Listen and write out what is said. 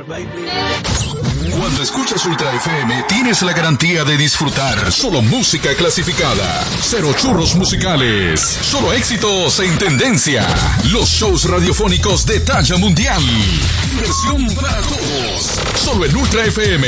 Cuando escuchas Ultra FM, tienes la garantía de disfrutar solo música clasificada. Cero churros musicales. Solo éxitos en tendencia. Los shows radiofónicos de talla mundial. Diversión para todos. Solo en Ultra FM.